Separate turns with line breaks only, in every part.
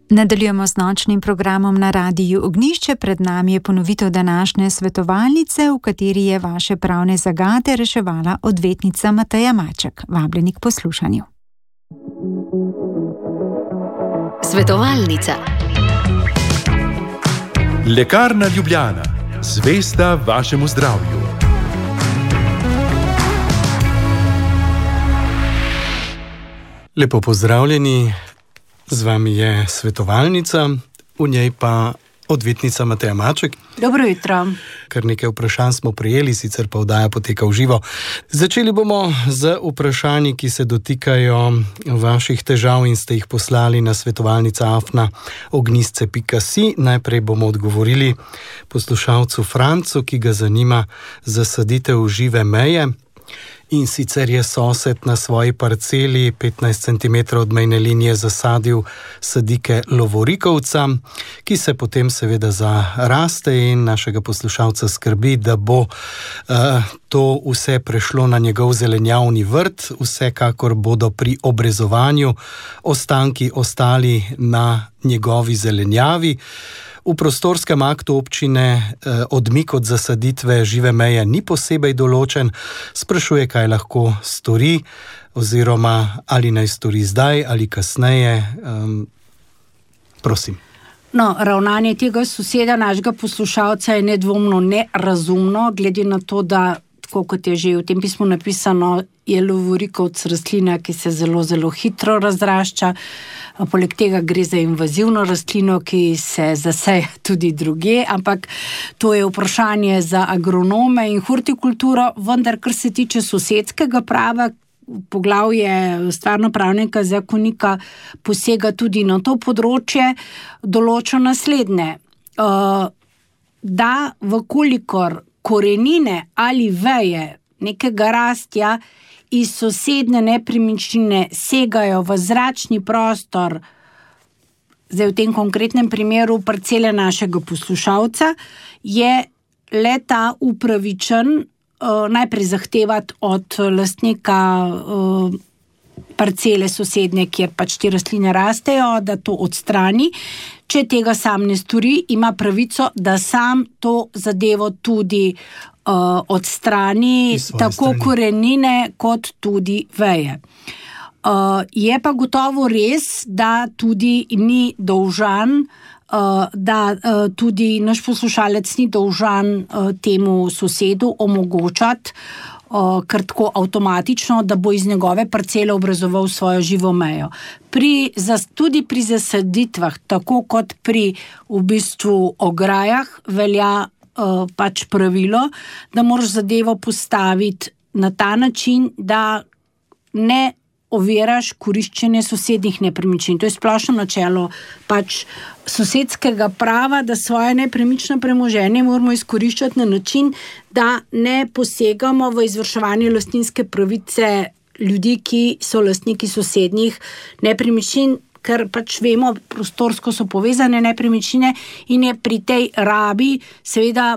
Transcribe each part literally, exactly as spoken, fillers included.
Nadaljujemo z nočnim programom na Radiu Ognjišče. Pred nami je ponovitev današnje svetovalnice, v kateri je vaše pravne zagate reševala odvetnica Mateja Maček. Vabljeni k poslušanju.
Svetovalnica.
Lekarna Ljubljana. Zvesta vašemu zdravju.
Lepo pozdravljeni. Z vami je svetovalnica, v njej pa odvetnica Mateja Maček.
Dobro jutro.
Kar nekaj vprašanj smo prejeli, sicer pa oddaja poteka v živo. Začeli bomo z vprašanji, ki se dotikajo vaših težav in ste jih poslali na svetovalnica afna ognjisce pika si. Najprej bomo odgovorili poslušalcu Francu, ki ga zanima zasaditev žive meje. In sicer je sosed na svoji parceli petnajst centimetrov od mejne linije zasadil sadike lovorikovca, ki se potem seveda zaraste in našega poslušalca skrbi, da bo uh, to vse prešlo na njegov zelenjavni vrt. Vsekakor bodo pri obrezovanju ostanki ostali na njegovi zelenjavi. V prostorskem aktu občine eh, odmik od zasaditve žive meje ni posebej določen. Sprašuje, kaj lahko stori oziroma ali naj stori zdaj ali kasneje. Um, prosim.
No, ravnanje tega soseda, našega poslušalca, je nedvomno nerazumno, glede na to, da, tako kot je že v tem pismu napisano, je lovorikovec rastlina, ki se zelo, zelo hitro razrašča. Poleg tega gre za invazivno rastlino, ki se zaseja tudi drugje, ampak to je vprašanje za agronome in hortikulturo, vendar kar se tiče sosedskega prava, poglavje stvarnopravnega zakonika posega tudi na to področje, določa naslednje. Da vkolikor korenine ali veje nekega rastja iz sosedne nepremičnine segajo v zračni prostor, zdaj v tem konkretnem primeru parcele našega poslušalca, je le-ta upravičen uh, najprej zahtevati od lastnika uh, parcele sosednje, kjer pač te rastline rastejo, da to odstrani. Če tega sam ne stori, ima pravico, da sam to zadevo tudi Uh, odstrani tako strani. Korenine kot tudi veje. Uh, je pa gotovo res, da tudi ni dolžan, uh, da uh, tudi naš poslušalec ni dolžan uh, temu sosedu omogočati uh, kar tako avtomatično, da bo iz njegove parcele obrazoval svojo živo mejo. Pri, tudi pri zasaditvah, tako kot pri v bistvu ograjah, velja pač pravilo, da moraš zadevo postaviti na ta način, da ne oviraš koriščenje sosednjih nepremičnin. To je splošno načelo pač sosedskega prava, da svoje nepremično premoženje moramo izkoriščati na način, da ne posegamo v izvrševanje lastninske pravice ljudi, ki so lastniki sosednjih nepremičnin, ker pač vemo, prostorsko so povezane nepremičnine in je pri tej rabi seveda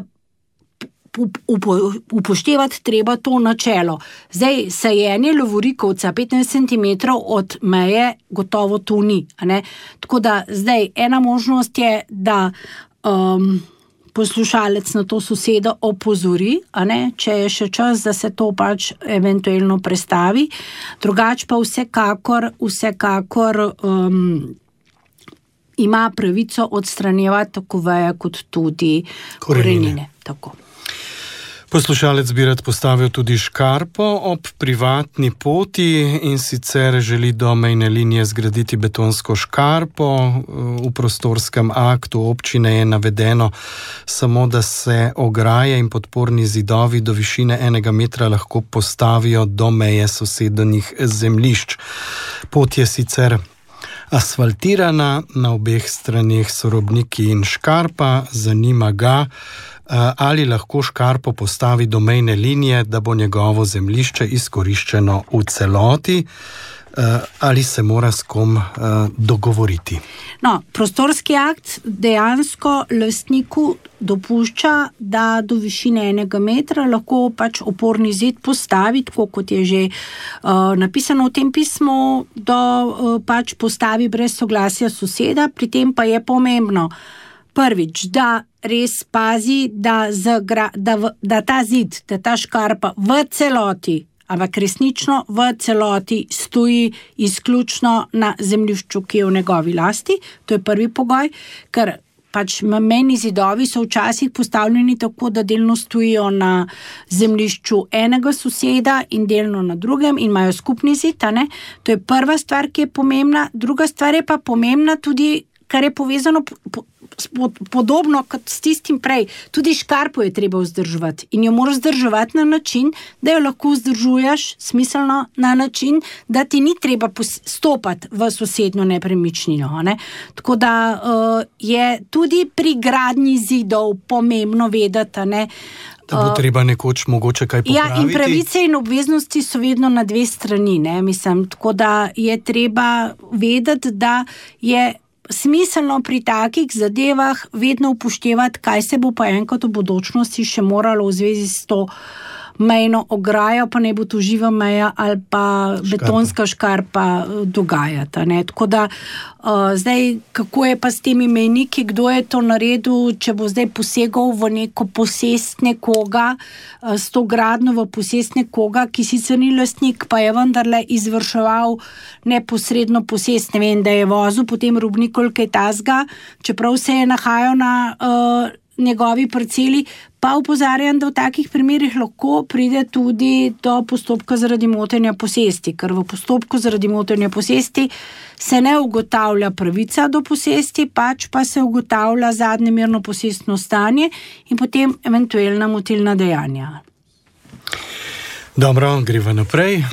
upoštevati treba to načelo. Zdaj, sajenje lovorikovca petnajst centimetrov od meje gotovo to ni. A ne? Tako da zdaj ena možnost je, da um, poslušalec na to sosedo opozori, a ne, če je še čas, da se to pač eventualno prestavi. Drugače pa vsekakor, vsekakor um, ima pravico odstranjevati tako veje kot tudi korenine. Tako.
Poslušalec bi rad postavil tudi škarpo ob privatni poti in sicer želi do mejne linije zgraditi betonsko škarpo. V prostorskem aktu občine je navedeno samo, da se ograje in podporni zidovi do višine enega metra lahko postavijo do meje sosednjih zemljišč. Pot je sicer asfaltirana, na obeh straneh so robniki in škarpa, zanima ga, ali lahko škarpo postavi do mejne linije, da bo njegovo zemljišče izkoriščeno v celoti. ali se mora s kom dogovoriti?
No, prostorski akt dejansko lastniku dopušča, da do višine enega metra lahko pač oporni zid postavi, tako kot je že uh, napisano v tem pismu, da uh, pač postavi brez soglasja soseda, pri tem pa je pomembno prvič, da res pazi, da, zagra, da, v, da ta zid, da ta škarpa v celoti, ampak resnično v celoti stoji izključno na zemljišču, ki je v njegovi lasti. To je prvi pogoj, ker pač mejni zidovi so včasih postavljeni tako, da delno stojijo na zemljišču enega soseda in delno na drugem in imajo skupni zid, a ne? To je prva stvar, ki je pomembna. Druga stvar je pa pomembna tudi, kar je povezano po, po, podobno kot s tistim prej. Tudi škarpo je treba vzdrževati in jo moraš vzdrževati na način, da jo lahko vzdržuješ smiselno na način, da ti ni treba stopati v sosednjo nepremičnino. Ne? Tako da uh, je tudi pri gradnji zidov pomembno vedeti, ne,
da bo treba nekoč mogoče kaj popraviti.
Ja, in pravice in obveznosti so vedno na dve strani, ne, mislim, tako da je treba vedeti, da je smiselno pri takih zadevah vedno upoštevati, kaj se bo pa enkrat v bodočnosti še moralo v zvezi s to mejno ograjo, pa ne bo to živa meja ali pa škarpa. Betonska škarpa dogajata. Ne? Tako da uh, zdaj, kako je pa s temi mejniki, kdo je to naredil, če bo zdaj posegal v neko posest nekoga, uh, s to gradno v posest nekoga, ki sicer ni lastnik, pa je vendarle izvrševal neposredno posest, ne vem, da je vozil potem rubnik ali kaj tazga, čeprav se je nahajal na uh, njegovi parceli, pa opozarjam, da v takih primerih lahko pride tudi do postopka zaradi motenja posesti, ker v postopku zaradi motenja posesti se ne ugotavlja pravica do posesti, pač pa se ugotavlja zadnjemerno posestno stanje in potem eventualna motilna dejanja.
Dobro, greva naprej.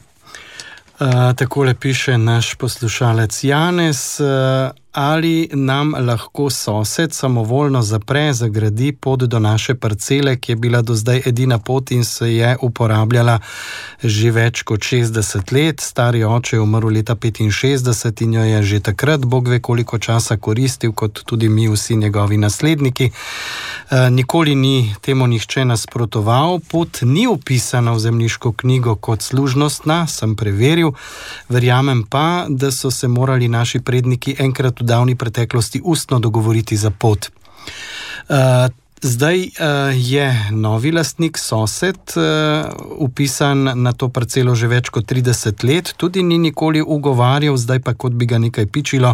Uh, takole piše naš poslušalec Janez. Uh, ali nam lahko sosed samovoljno zapre, zagradi pot do naše parcele, ki je bila do zdaj edina pot in se je uporabljala že več kot šestdeset let. Stari oče je umrl leta petinšestdeset in jo je že takrat Bog ve koliko časa koristil, kot tudi mi vsi njegovi nasledniki. E, nikoli ni temu nihče nasprotoval. Pot ni upisana v zemljiško knjigo kot služnostna, sem preveril. Verjamem pa, da so se morali naši predniki enkrat v davni preteklosti ustno dogovoriti za pot. Uh, zdaj uh, je novi lastnik, sosed, uh, upisan na to parcelo že več kot trideset let, tudi ni nikoli ugovarjal, zdaj pa kot bi ga nekaj pičilo,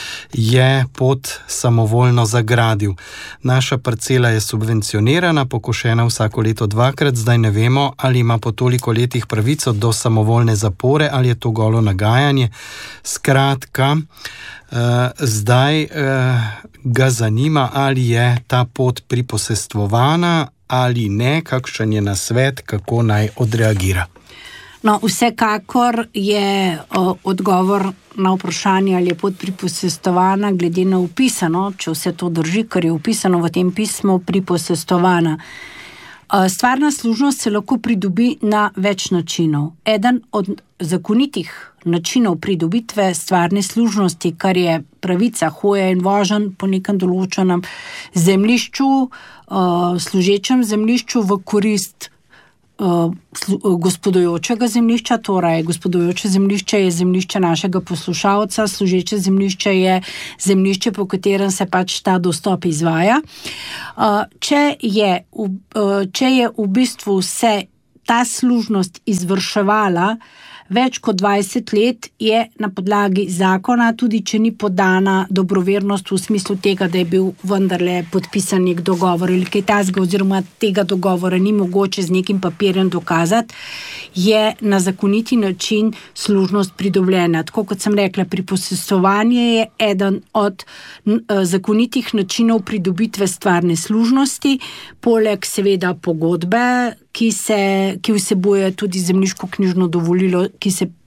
je pot samovoljno zagradil. Naša parcela je subvencionirana, pokošena vsako leto dvakrat, zdaj ne vemo, ali ima po toliko letih pravico do samovoljne zapore, ali je to golo nagajanje. Skratka, Uh, zdaj uh, ga zanima, ali je ta pot priposestvovana ali ne, kakšen je nasvet, kako naj odreagira.
No, vsekakor je uh, odgovor na vprašanje, ali je pot priposestvovana, glede na upisano, če vse to drži, kar je upisano v tem pismu, priposestvovana. Uh, stvarna služnost se lahko pridobi na več načinov. Eden od zakonitih načinov pridobitve stvarne služnosti, kar je pravica hoje in voženj po nekem določenem zemljišču, uh, služečem zemljišču v korist uh, slu, uh, gospodujočega zemljišča, torej gospodujoče zemljišče je zemljišče našega poslušalca, služeče zemljišče je zemljišče, po katerem se pač ta dostop izvaja. Uh, če je, uh, če je v bistvu se ta služnost izvrševala več kot dvajset let, je na podlagi zakona, tudi če ni podana dobrovernost v smislu tega, da je bil vendarle podpisan nek dogovor ali kaj takega, oziroma tega dogovora ni mogoče z nekim papirjem dokazati, je na zakoniti način služnost pridobljena. Tako kot sem rekla, priposestvovanje je eden od zakonitih načinov pridobitve stvarne služnosti, poleg seveda pogodbe, ki se, ki vsebuje tudi zemljiško knjižno dovolilo, ki se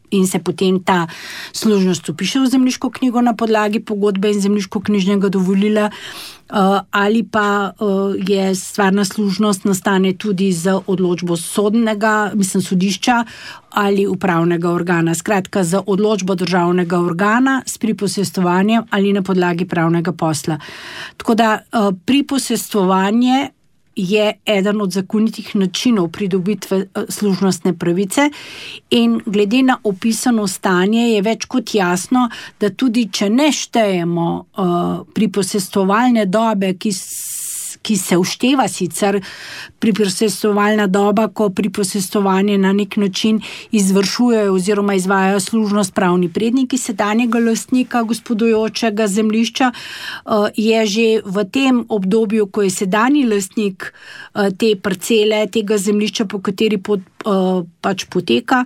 in se potem ta služnost upiše v zemljiško knjigo na podlagi pogodbe in zemljiško-knjižnega dovolila, ali pa je stvarna služnost nastane tudi z odločbo sodnega, mislim, sodišča ali upravnega organa. Skratka, z odločbo državnega organa s priposestovanjem ali na podlagi pravnega posla. Tako da priposestovanje je eden od zakonitih načinov pridobitve služnostne pravice in glede na opisano stanje je več kot jasno, da tudi če ne štejemo uh, priposestovalne dobe, ki ki se ušteva sicer priposestovalna doba, ko priposestovanje na nek način izvršujejo oziroma izvajajo služnost pravni predniki sedanjega lastnika gospodujočega zemljišča, je že v tem obdobju, ko je sedanji lastnik te parcele, tega zemljišča, po kateri pot, pač poteka,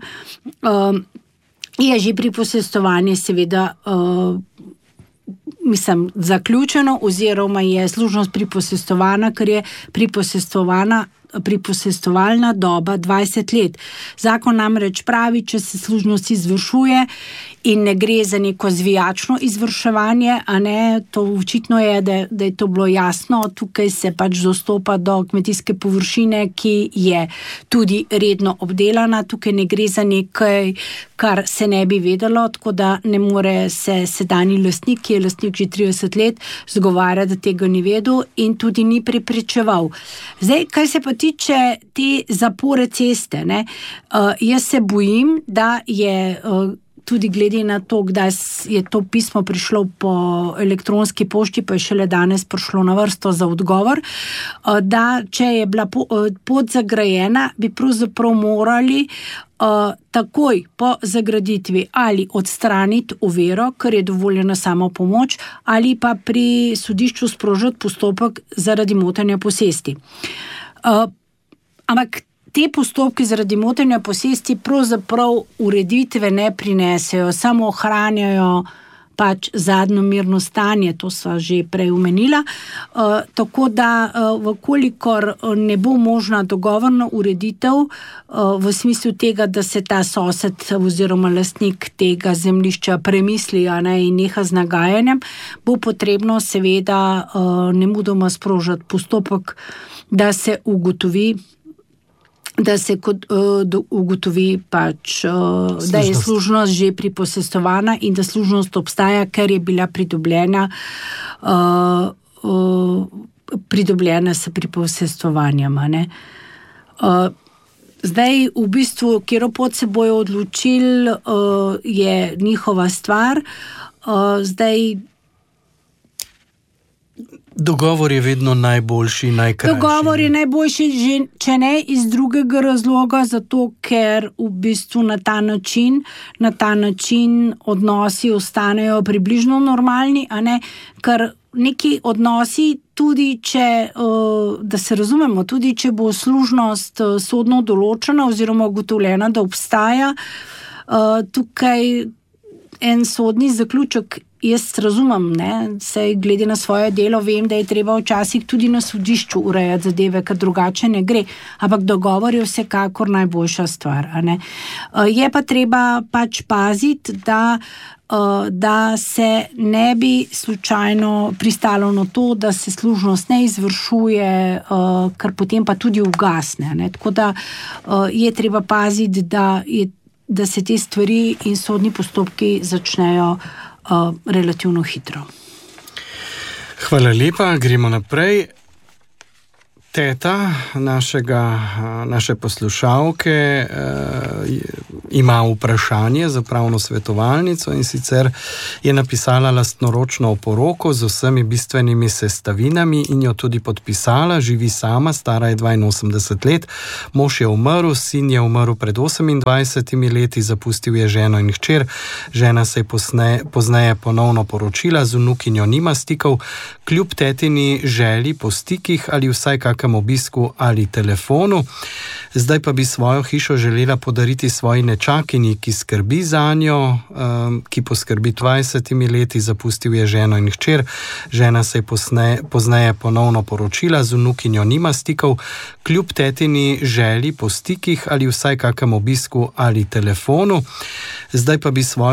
je že priposestovanje seveda mislim, zaključeno oziroma je služnost priposestovana, ker je priposestovana priposestovalna doba dvajset let. Zakon namreč pravi, če se služnost izvršuje in ne gre za neko zvijačno izvrševanje, a ne, to očitno je, da, da je to bilo jasno, tukaj se pač dostopa do kmetijske površine, ki je tudi redno obdelana, tukaj ne gre za nekaj, kar se ne bi vedelo, tako da ne more se sedanji lastnik, ki je lastnik že trideset let, zgovarjati, da tega ni vedel in tudi ni preprečeval. Zdaj, kaj se pa tiče te zapore ceste, ne, uh, jaz se bojim, da je uh, tudi glede na to, kdaj je to pismo prišlo po elektronski pošti, pa je šele danes prišlo na vrsto za odgovor, da če je bila pot zagrajena, bi pravzaprav morali uh, takoj po zagraditvi ali odstraniti oviro, ker je dovoljena samo pomoč, ali pa pri sodišču sprožiti postopek zaradi motenja posesti. Uh, ampak te postopki zaradi motenja posesti pravzaprav ureditve ne prinesejo, samo ohranjajo pač zadnjo mirno stanje, to sva že prej omenila, uh, tako da uh, vkolikor ne bo možna dogovorna ureditev uh, v smislu tega, da se ta sosed oziroma lastnik tega zemljišča premisli, a ne, in neha z nagajanjem, bo potrebno seveda uh, nemudoma sprožiti postopek, da se ugotovi da se kot, uh, ugotovi pač, uh, da je služnost že priposestovana in da služnost obstaja, ker je bila pridobljena uh, uh, pridobljena s priposestovanjem. Uh, zdaj, v bistvu, kjer pot se bojo odločili, uh, je njihova stvar. Uh, zdaj,
Dogovor je vedno najboljši, najkrajši.
Dogovor je najboljši, že, če ne iz drugega razloga, zato ker v bistvu na ta način, na ta način odnosi ostanejo približno normalni, a ne, ker neki odnosi, tudi če, da se razumemo, tudi če bo služnost sodno določena oziroma ugotovljena, da obstaja, tukaj en sodni zaključek, jaz razumem, ne, saj glede na svoje delo vem, da je treba včasih tudi na sodišču urejati zadeve, ker drugače ne gre, ampak dogovor je vsekakor najboljša stvar, a ne. Je pa treba pač paziti, da, da se ne bi slučajno pristalo na to, da se služnost ne izvršuje, kar potem pa tudi ugasne, ne. Tako da je treba paziti, da, je, da se te stvari in sodni postopki začnejo Uh, relativno hitro.
Hvala lepa, gremo naprej. Teta našega, naše poslušalke uh, ima vprašanje za pravno svetovalnico in sicer je napisala lastnoročno oporoko z vsemi bistvenimi sestavinami in jo tudi podpisala, živi sama, stara je dvainosemdeset let, mož je umrl, sin je umrl pred osemindvajsetimi leti, zapustil je ženo in hčer, žena se je posne, pozneje ponovno poročila, z vnukinjo nima stikov, kljub tetini želji po stikih ali vsaj kak obisku ali telefonu. Zdaj pa bi svojo hišo želela podariti svoji nečakinji, ki skrbi za njo, ki po skrbi dvajsetimi leti, zapustil je ženo in hčer. Žena se je posne, pozneje ponovno poročila, z vnukinjo nima stikov, kljub tetini želji po stikih ali vsaj kakem obisku ali telefonu. Zdaj pa bi svojo